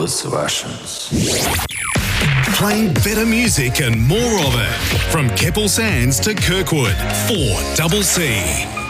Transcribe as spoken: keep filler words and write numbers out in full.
Nicholas Russians. Playing better music and more of it. From Keppel Sands to Kirkwood. four C C.